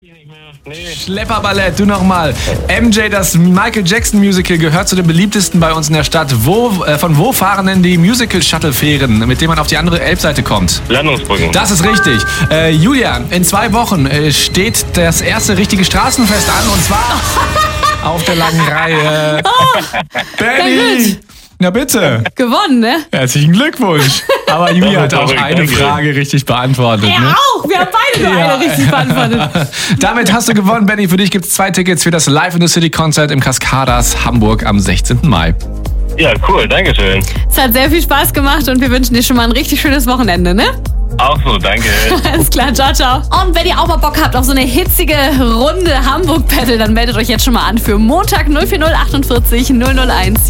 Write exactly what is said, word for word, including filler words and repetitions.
Nee. Schlepperballett, du nochmal. M J, das Michael Jackson Musical, gehört zu den beliebtesten bei uns in der Stadt. Wo, äh, von wo fahren denn die Musical-Shuttle-Fähren, mit denen man auf die andere Elbseite kommt? Landungsbrücken. Das ist richtig. Äh, Julia, in zwei Wochen äh, steht das erste richtige Straßenfest an, und zwar auf der langen Reihe. Oh, Benny! Na bitte. Gewonnen, ne? Herzlichen Glückwunsch. Aber Julia hat auch eine Frage richtig beantwortet. Er Ne? auch. Wir haben beide nur Ja. eine richtig beantwortet. Damit hast du gewonnen, Benny. Für dich gibt es zwei Tickets für das Live in the City Konzert im Cascadas Hamburg am sechzehnten Mai. Ja, cool, danke schön. Es hat sehr viel Spaß gemacht und wir wünschen dir schon mal ein richtig schönes Wochenende, ne? Auch so, danke. Alles klar, ciao, ciao. Und wenn ihr auch mal Bock habt auf so eine hitzige Runde Hamburg-Battle, dann meldet euch jetzt schon mal an für Montag null vier null achtundvierzig null null eins.